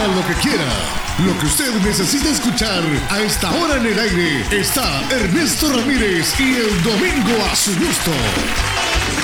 Diga lo que quiera. Lo que usted necesita escuchar a esta hora en el aire está Ernesto Ramírez y el domingo a su gusto.